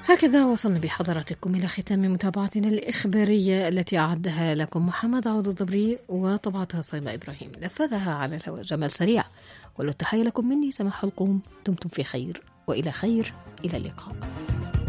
هكذا وصلنا بحضراتكم إلى ختام متابعتنا الإخبارية التي أعدها لكم محمد عوض الضبري وطبعتها صيمة إبراهيم، نفذها على الهواء جمال سريع. والتحية لكم مني سماح القوم، دمتم في خير وإلى خير، إلى اللقاء.